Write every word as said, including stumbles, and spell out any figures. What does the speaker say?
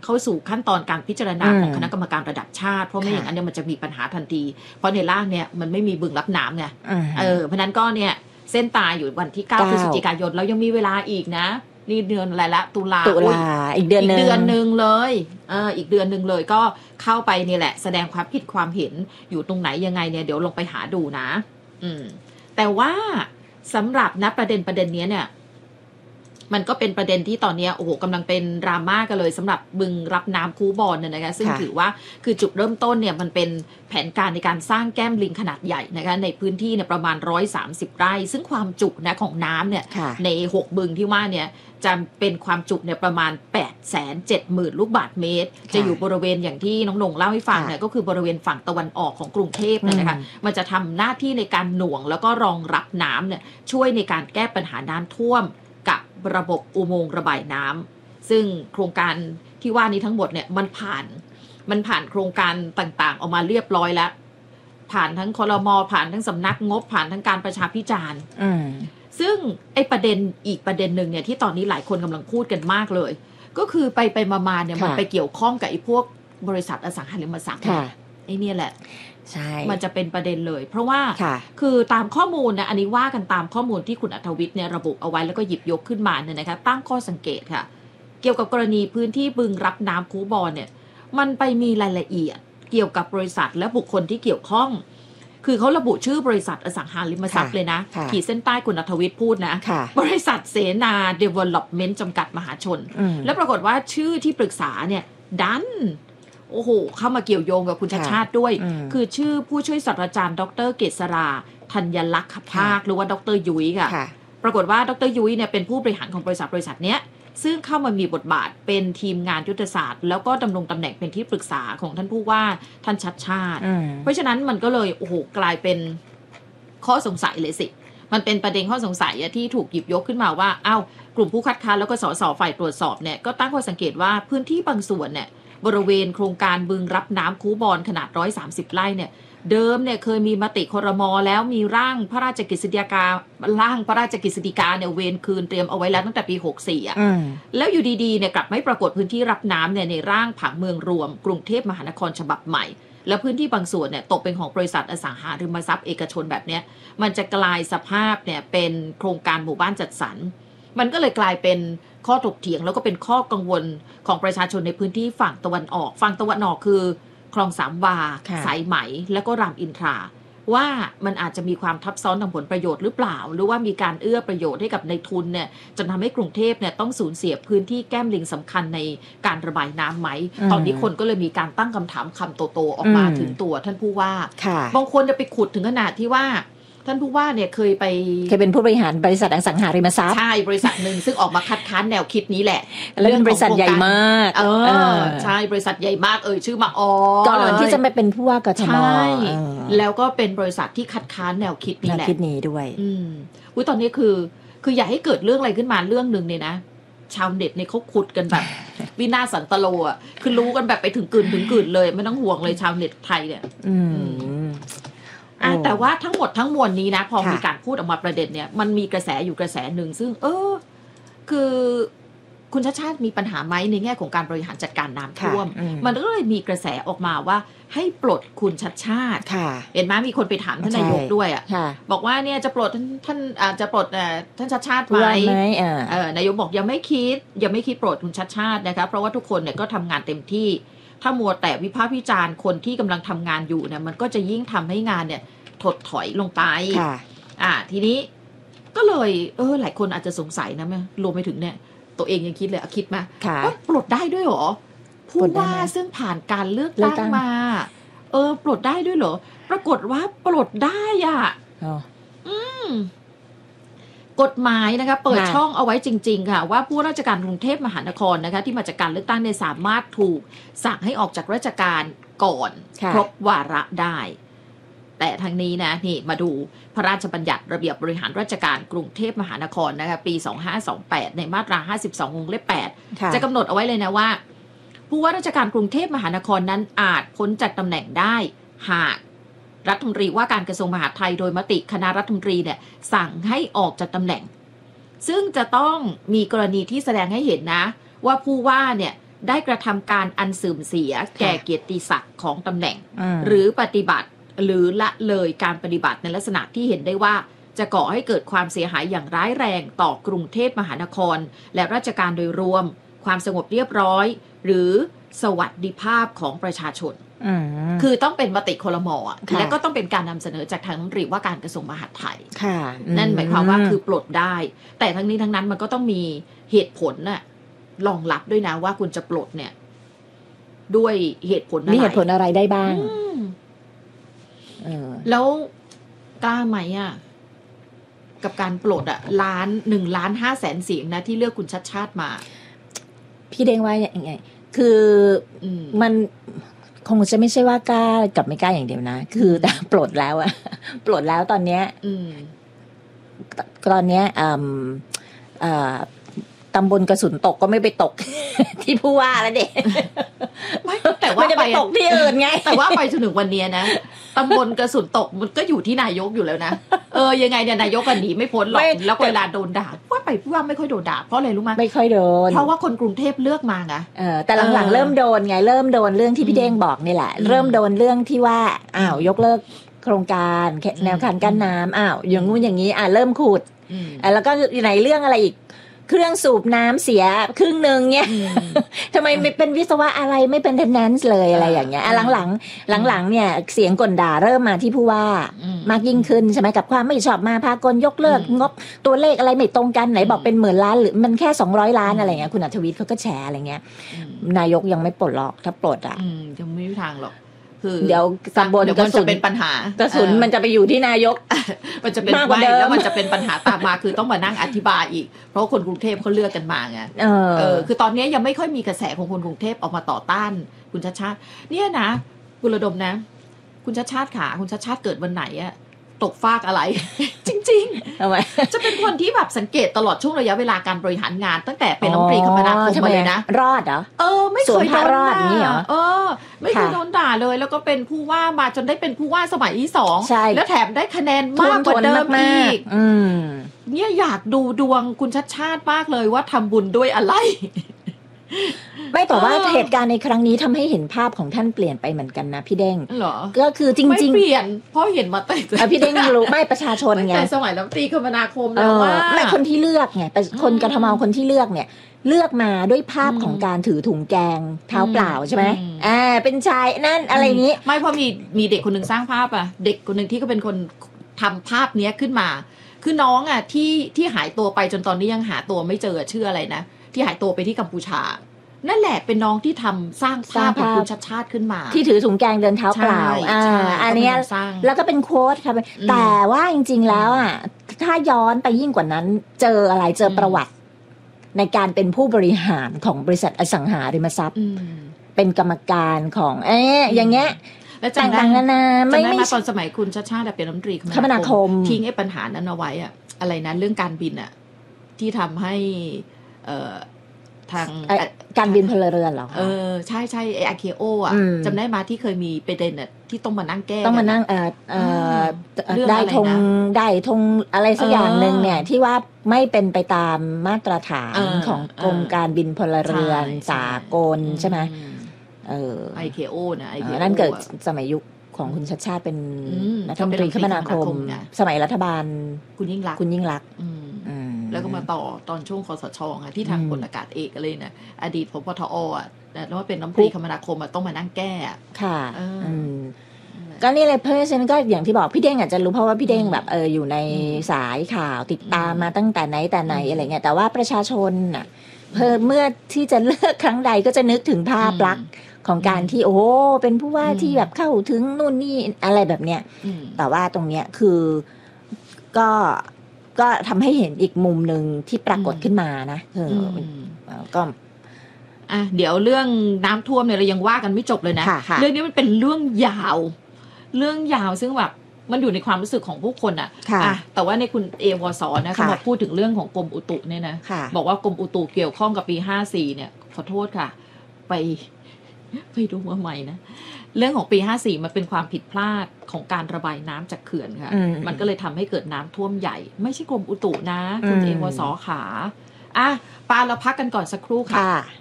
เข้าสู่ขั้นตอนการพิจารณาของคณะกรรมการระดับชาติเพราะไม่อย่างนั้นเนี่ยมันจะมีปัญหาทันทีเพราะในร่างเนี่ยมันไม่มีบึงรับน้ำไงเออเพราะนั้นก็เนี่ยเส้นตายอยู่วันที่เก้าพฤศจิกายนแล้วยังมีเวลาอีกนะนี่เดือนอะไรละตุลาตุลาอีกเดือนนึงอีกเดือนนึงเลยเอออีกเดือนนึงเลยก็เข้าไปนี่แหละแสดงความคิดความเห็นอยู่ตรงไหนยังไงเนี่ยเดี๋ยวลงไปหาดูนะอืมแต่ว่าสำหรับนะประเด็นประเด็นนี้เนี่ยมันก็เป็นประเด็นที่ตอนนี้โอ้โหกำลังเป็นดราม่ากันเลยสำหรับบึงรับน้ำคูบอนเนี่ยนะคะซึ่งถือว่าคือจุดเริ่มต้นเนี่ยมันเป็นแผนการในการสร้างแก้มลิงขนาดใหญ่นะคะในพื้นที่เนี่ยประมาณหนึ่งร้อยสามสิบไร่ซึ่งความจุนะของน้ำเนี่ยในหกบึงที่ว่าเนี่ยจะเป็นความจุเนี่ยประมาณ แปดแสนเจ็ดหมื่น ลูกบาศก์เมตรจะอยู่บริเวณอย่างที่น้องนงเล่าให้ฟังเนี่ยก็คือบริเวณฝั่งตะวันออกของกรุงเทพเนี่ยนะคะมันจะทำหน้าที่ในการหน่วงแล้วก็รองรับน้ำเนี่ยช่วยในการแก้ปัญหาน้ำท่วมกับระบบอุโมงค์ระบายน้ำซึ่งโครงการที่ว่านี้ทั้งหมดเนี่ยมันผ่านมันผ่านโครงการต่างๆออกมาเรียบร้อยแล้วผ่านทั้งครม.ผ่านทั้งสำนักงบผ่านทั้งการประชาพิจารณ์ซึ่งไอ้ประเด็นอีกประเด็นหนึ่งเนี่ยที่ตอนนี้หลายคนกำลังพูดกันมากเลยก็คือไปไปมาๆเนี่ยมันไปเกี่ยวข้องกับไอ้พวกบริษัทอสังหาริมทรัพย์ไอ้นี่แหละใช่มันจะเป็นประเด็นเลยเพราะว่าคือตามข้อมูลนะอันนี้ว่ากันตามข้อมูลที่คุณอัธวิทย์เนี่ยระบุเอาไว้แล้วก็หยิบยกขึ้นมาเนี่ยนะคะตั้งข้อสังเกตค่ะเกี่ยวกับกรณีพื้นที่บึงรับน้ำคูบอนเนี่ยมันไปมีรายละเอียดเกี่ยวกับบริษัทและบุคคลที่เกี่ยวข้องคือเขาระบุชื่อบริษัทอสังหาริมทรัพย์เลยนะขีดเส้นใต้คุณอัธวิทย์พูดนะบริษัทเสนาเดเวลลอปเมนต์จำกัดมหาชนแล้วปรากฏว่าชื่อที่ปรึกษาเนี่ยดันโอ้โหเข้ามาเกี่ยวโยงกับคุณชาติชาติด้วยคือชื่อผู้ช่วยศาสตราจารย์ดรเกษราธัญลักษณ์ภาคหรือว่าดรยุ้ยค่ะปรากฏว่าดรยุ้ยเนี่ยเป็นผู้บริหารของบริษัทบริษัทเนี้ยซึ่งเข้ามามีบทบาทเป็นทีมงานยุทธศาสตร์แล้วก็ดำรงตำแหน่งเป็นที่ปรึกษาของท่านผู้ว่าท่านชัดชาติเพราะฉะนั้นมันก็เลยโอ้โหกลายเป็นข้อสงสัยเลยสิมันเป็นประเด็นข้อสงสัยที่ถูกหยิบยกขึ้นมาว่าอ้าวกลุ่มผู้คัดค้านแล้วก็สสฝ่ายตรวจสอบเนี่ยก็ตั้งข้อสังเกตว่าพื้นที่บางส่วนเนี่ยบริเวณโครงการบึงรับน้ำคูบอนขนาดหนึ่งร้อยสามสิบไร่เนี่ยเดิมเนี่ยเคยมีมติครม.แล้วมีร่างพระราชกฤษฎีการ่างพระราชกฤษฎีกาเนี่ยเวรคืนเตรียมเอาไว้แล้วตั้งแต่ปีหกสิบสี่อ่ะแล้วอยู่ดีๆเนี่ยกลับไม่ปรากฏพื้นที่รับน้ำเนี่ยในร่างผังเมืองรวมกรุงเทพมหานครฉบับใหม่แล้วพื้นที่บางส่วนเนี่ยตกเป็นของบริษัทอสังหาริมทรัพย์เอกชนแบบเนี้ยมันจะกลายสภาพเนี่ยเป็นโครงการหมู่บ้านจัดสรรมันก็เลยกลายเป็นข้อถกเถียงแล้วก็เป็นข้อกังวลของประชาชนในพื้นที่ฝั่งตะวันออกฝั่งตะวันออกคือคลองสามวาสายไหมแล้วก็รามอินทราว่ามันอาจจะมีความทับซ้อนทางผลประโยชน์หรือเปล่าหรือว่ามีการเอื้อประโยชน์ให้กับในทุนเนี่ยจนทำให้กรุงเทพเนี่ยต้องสูญเสียพื้นที่แก้มลิงสำคัญในการระบายน้ำไหมตอนนี้คนก็เลยมีการตั้งคำถามคำโตๆออกมาถึงตัวท่านผู้ว่าบางคนจะไปขุดถึงขนาดที่ว่าท่านผู้ว่าเนี่ยเคยไปเคยเป็นผู้บริหารบริษัทอสังหาริมทรัพย์ใช่บริษัทหนึ่งซึ่งออกมาคัดค้านแนวคิดนี้แหละเรื่องบริษัทใหญ่มากเออใช่บริษัทใหญ่มากเออชื่อมาอ๋อก่อนที่จะไปเป็นผู้ว่ากทมใช่แล้วก็เป็นบริษัทที่คัดค้านแนวคิดนี้แหละแนวคิดนี้ด้วยอืมอุ้ยตอนนี้คือคืออยากให้เกิดเรื่องอะไรขึ้นมาเรื่องนึงเนี่ยนะชาวเน็ตเนี่ยเขาขุดกันแบบวินาศสันตโลอ่ะคือรู้กันแบบไปถึงกลืนถึงกลืนเลยไม่ต้องห่วงเลยชาวเน็ตไทยเนี่ยอืมแต่ว่าทั้งหมดทั้งมวลนี้นะพอมีการพูดออกมาประเด็นเนี่ยมันมีกระแสอยู่กระแสหนึ่งซึ่งเออคือคุณชาติชาติมีปัญหาไหมในแง่ของการบริหารจัดการน้ำท่วมมันก็เลยมีกระแสออกมาว่าให้ปลดคุณชาติชาติเห็นไหมมีคนไปถามท่านนายกด้วยอ่ะบอกว่าเนี่ยจะปลดท่านท่านอาจจะปลดท่านชาติชาติไหมนายกบอกยังไม่คิดยังไม่คิดปลดคุณชาติชาตินะคะเพราะว่าทุกคนเนี่ยก็ทำงานเต็มที่ถ้ามัวแต่วิพากษ์วิจารณ์คนที่กำลังทำงานอยู่เนี่ยมันก็จะยิ่งทำให้งานเนี่ยถดถอยลงไปอ่าทีนี้ก็เลยเออหลายคนอาจจะสงสัยนะแม่รวมไปถึงเนี่ยตัวเองยังคิดเลยคิดมาว่าปลดได้ด้วยเหรอผู้ว่าซึ่งผ่านการเลือกตั้งมาเออปลดได้ด้วยเหรอปรากฏว่าปลดได้อ่ะอืมกฎหมายนะคะเปิดช่องเอาไว้จริงๆค่ะว่าผู้ราชการกรุงเทพมหานครนะคะที่มาจากการเลือกตั้งเนี่ยสามารถถูกสั่งให้ออกจากราชการก่อนครบวาระได้แต่ทางนี้นะนี่มาดูพระราชบัญญัติระเบียบบริหารราชการกรุงเทพมหานครนะคะปีสองพันห้าร้อยยี่สิบแปดในมาตราห้าสิบสองวงเล็บแปดจะกำหนดเอาไว้เลยนะว่าผู้ว่าราชการกรุงเทพมหานครนั้นอาจพ้นจากตำแหน่งได้หากรัฐมนตรีว่าการกระทรวงมหาดไทยโดยมติคณะรัฐมนตรีเนี่ยสั่งให้ออกจากตำแหน่งซึ่งจะต้องมีกรณีที่แสดงให้เห็นนะว่าผู้ว่าเนี่ยได้กระทำการอันเสื่อมเสียแก่เกียรติศักดิ์ของตำแหน่งอืมหรือปฏิบัติหรือละเลยการปฏิบัติในลักษณะที่เห็นได้ว่าจะก่อให้เกิดความเสียหายอย่างร้ายแรงต่อกรุงเทพมหานคร และราชการโดยรวมความสงบเรียบร้อย หรือสวัสดิภาพของประชาชนอืมคือต้องเป็นมติครม.อ่ะค่ะและก็ต้องเป็นการนำเสนอจากทางรัฐมนตรีว่าการกระทรวงมหาดไทยค่ะนั่นหมายความว่าคือปลดได้ แต่ทั้งนี้ทั้งนั้นมันก็ต้องมีเหตุผลน่ะรองรับด้วยนะว่าคุณจะปลดเนี่ย ด้วยเหตุผลอะไรมีเหตุผลอะไรได้บ้างอืมเออแล้วกล้าไหมอ่ะ กับการปลดอ่ะล้านหนึ่งล้านห้าแสนเสียงนะที่เลือกคุณชัดชาติมาพี่เด้งว่าอย่างไง คืออืมมันคงจะไม่ใช่ว่ากล้ากับไม่กล้าอย่างเดียวนะ คือแต่ปลดแล้วอะ ปลดแล้วตอนเนี้ยอืมตอนเนี้ยอืมเอ่อตำบลกระสุนตกก็ไม่ไปตก ที่ผู้ว่าแล้วเด็กไม่แต่ไม่ว่าได้ไปไปตกที่อื่นไงแต่ว่าไปจนถึงวันเนี้ยนะตำบลกระสุนตกมันก็อยู่ที่นายกอยู่แล้วนะเออยังไงเนี่ยนายกกันหนีไม่พ้นหรอกไม่แล้วเวลาโดนด่าว่าไปผู้ว่าไม่ค่อยโดนด่าเพราะอะไรรู้ไหมไม่ค่อยโดนเพราะว่าคนกรุงเทพเลือกมาไงเออแต่หลังเออๆเริ่มโดนไง เริ่มโดนเรื่องที่พี่อืมเด้งบอกนี่แหละอืมเริ่มโดนเรื่องที่ว่าอ้าวยกเลิกโครงการแค่อืมแนวคันกั้นน้ำอ้าวอย่างงู้นอย่างนี้อ่ะเริ่มขุดอืมอ่ะแล้วก็ไหนเรื่องอะไรอีก เครื่องสูบน้ำเสียครึ่งหนึ่งเนี่ยอืมทำไมไม่เป็นวิศวะอะไรไม่เป็นเทนแนนซ์เลยอะไรอย่างเงี้ยอ่ะอ่าหลังๆหลังๆเนี่ยเสียงกลด่าเริ่มมาที่ผู้ว่าอืมมากยิ่งขึ้นใช่ไหมกับความไม่ชอบมาพากลยกเลิกอืมงบตัวเลขอะไรไม่ตรงกันไหนบอกอืมเป็นหมื่นล้านหรือมันแค่สองร้อยล้านอืมอะไรเงี้ยคุณอัธวิทย์เขาก็แชร์อะไรเงี้ยอืมนายกยังไม่ปลดหรอกถ้าปลดอ่ะอืมยังไม่มีทางหรอกคือเดี๋ยวตำบลเดี๋ยวกมัระนสุจะนเป็นปัญหากระสุนเออมันจะไปอยู่ที่นายกมันจะเป็นมากกว่าไม่เดิมแล้วมันจะเป็นปัญหาตามมาคือต้องมานั่งอธิบายอีก เพราะคนกรุงเทพเขาเลือกกันมาไงเออเออคือตอนนี้ยังไม่ค่อยมีกระแสของคนกรุงเทพออกมาต่อต้านคุณชัดชาติเนี่ยนะคุณระดมนะ คุณชัดชาติขาคุณชัดชาติเกิดวันไหนอะตกฟากอะไร จริงทำไมๆ จะเป็นคนที่แบบสังเกตตลอดช่วงระยะเวลาการบริหารงาน ตั้งแต่เป็นรัฐมนตรีคมนาคมอ๋อทำไมาเลยนะรอดเหรอเออไม่เคยสวนโดพระนรอดด่าอย่างนี้เหรอเออ ไม่เคยค่ะโดนด่าเลย แล้วก็เป็นผู้ว่ามาจนได้เป็นผู้ว่าสมัยที่สองใช่แล้วแถมได้คะแนนมากกว่าเดิมมอีกๆอืมเนี่ยอยากดูดวงคุณชัดชาติมากเลยว่าทำบุญด้วยอะไรไม่แต่ว่าเออเหตุการณ์ในครั้งนี้ทำให้เห็นภาพของท่านเปลี่ยนไปเหมือนกันนะพี่เด้งเหรอก็คือจไม่ริงเปลี่ยนเพราะเห็นมาแต่ๆอ่ะพี่เด้งรู้ไม่ประชาชนตั้งไงแต่สมัยรัฐมนตรีคมนาคมเอแล้วอว่าไม่คนที่เลือกไงแต่คนอืมกทมคนที่เลือกเนี่ย เลือกมาด้วยภาพอืมของการถือถุงแกงเท้าเปล่าใช่ไหมอืมอ่าเป็นชายนั่นอะไรอย่างนี้ไม่เพราะมีมีเด็กคนหนึ่งสร้างภาพอ่ะเด็กคนหนึ่งที่ก็เป็นคนทำภาพเนี้ยขึ้นมา คือน้องอ่ะที่ที่หายตัวไปจนตอนนี้ยังหาตัวไม่เจอชื่ออะไรนะที่หายตัวไปที่กัมพูชา นั่นแหละเป็นน้องที่ทำสร้างภาพของคุณชัดชาติขึ้นมาที่ถือถุงแกงเดินเท้าเปล่าใช่อ่าใช่อันเนี้ยก็เป็นสร้างแล้วก็เป็นโค้ดค่ะอืมแต่ว่าจริง ๆ แล้วอ่ะถ้าย้อนไปยิ่งกว่านั้น เจออะไรเจออมประวัติ ในการเป็นผู้บริหารของบริษัทอสังหาริมทรัพย์อืมเป็นกรรมการของเอ๊ะอย่างเงี้ยแล้วจำได้ต่างๆนานาจำไม่ได้ไม่มาตอนสมัยคุณชัดชาติเป็นรัฐมนตรีคมนาคมทิ้งไอ้ปัญหานั้นเอาไว้อะอะไรนะเรื่องการบินอะที่ทำให้เอ่อทางเอ่อการบินพลเรือนเหรอคะเออใช่ใช่ไออาเคโออะอืมจำได้มาที่เคยมีประเด็นอะที่ต้องมานั่งแก้ต้องมานั่งกัะเอ่อเอ่อเรื่องได้อะไรนะธงได้ธงอะไรสักเออออย่างหนึ่งเนี่ย ที่ว่าไม่เป็นไปตามมาตรฐานเออของกรมเออการบินพลเรือนใช่สากลใช่ไหมเออไอเคโอนะไอเอเคอโอนั่นเกิดสมัยยุคของคุณชัดชาติเป็นอืมรัฐมนตรีคมนาคมเป็นรัฐมนตรีคมนาคมไงสมัยรัฐบาลคุณยิ่งรักษณ์คุณยิ่งรักษณ์อืมอืมแล้วก็มาต่อตอนช่วงคสชอะที่ทางอืมพลอากาศเอกเลยนะอดีตพบทออ่ะแล้วว่าเป็นรัฐมนตรีคมนาคมอะต้องมานั่งแก้อะค่ะเอออือืมก็นี่เลยเพราะฉะนั้นก็อย่างที่บอกพี่เด้งอาจจะรู้เพราะว่าพี่เด้งแบบเอออยู่ในอืมสายข่าวติดตามมาตั้งแต่ไหนแต่ไหนอืมอะไรเงี้ยแต่ว่าประชาชนน่ะเพิ่มเมื่อที่จะเลือกครั้งใดก็จะนึกถึงภาพลักษณ์ของการอืมที่โอ้เป็นผู้ว่าอืมที่แบบเข้าถึงนู่นนี่อะไรแบบเนี้ยอืมแต่ว่าตรงเนี้ยคือก็ก็ทำให้เห็นอีกมุมหนึ่งที่ปรากฏอืมขึ้นมานะเอออมเออก็อ่ะเดี๋ยวเรื่องน้ำท่วมเนี่ยเรายังว่ากันไม่จบเลยนะค่ะค่ะเรื่องนี้มันเป็นเรื่องยาว เรื่องยาวซึ่งแบบมันอยู่ในความรู้สึกของผู้คนอ่ะค่ะอ่ะแต่ว่าในคุณเอวสนะเขาค่ะมาพูดถึงเรื่องของกรมอุตุเนี่ยนะค่ะบอกว่ากรมอุตุเกี่ยวข้องกับปีห้าสี่เนี่ยขอโทษค่ะ ไป ไปดูมาใหม่นะเรื่องของปีห้าสี่มันเป็นความผิดพลาดของการระบายน้ำจากเขื่อนค่ะอืมมันก็เลยทำให้เกิดน้ำท่วมใหญ่ ไม่ใช่กรมอุตุนะ คุณอืมเอวสขาอ่ะปาเราพักกันก่อนสักครู่ค่ะค่ะ